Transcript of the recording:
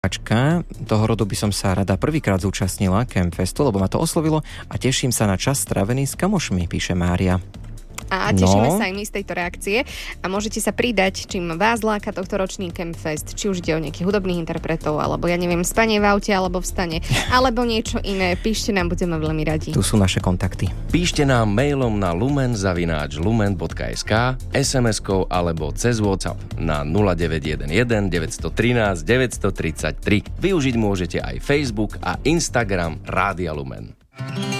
Toho rodu by som sa rada prvýkrát zúčastnila Campfestu, lebo ma to oslovilo a teším sa na čas strávený s kamošmi, píše Mária. A tešíme sa aj my z tejto reakcie a môžete sa pridať, čím vás láka tohto ročný Campfest, či už ide o nejakých hudobných interpretov, alebo ja neviem, spanie v aute, alebo v stane, alebo niečo iné. Píšte nám, budeme veľmi radi. Tu sú naše kontakty. Píšte nám mailom na lumen@lumen.sk, SMS-kou alebo cez WhatsApp na 0911 913 933. Využiť môžete aj Facebook a Instagram Rádia Lumen.